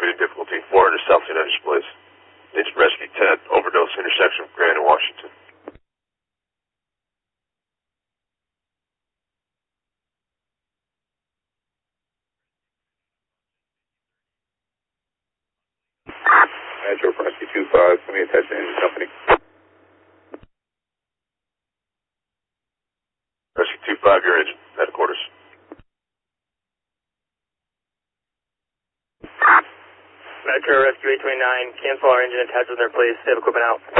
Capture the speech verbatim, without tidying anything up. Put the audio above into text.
Reading difficulty four hundred South United Place. Agent Rescue ten, overdose intersection of Grand and Washington. Metro Rescue two five, give me attention to the company. Rescue two five, your agent, headquarters. Metro Rescue eight twenty-nine, cancel our engine attached with their place, save equipment out.